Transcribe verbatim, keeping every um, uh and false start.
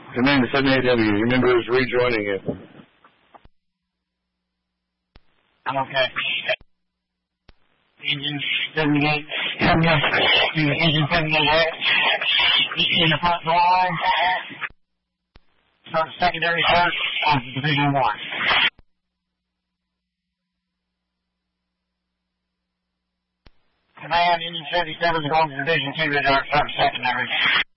Command to seven A W, your member is rejoining you. Okay. Engine seventy-eight, coming up to engine seventy-eight, in the front line. Start secondary search on Division one. Command, engine seventy-seven is going to Division two, start secondary.